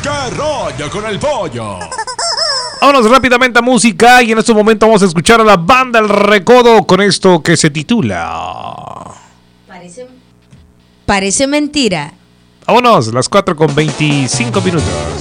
¿Qué rollo con el pollo? Vámonos rápidamente a música y en este momento vamos a escuchar a la banda El Recodo con esto que se titula Parece mentira. Vámonos, las 4:25.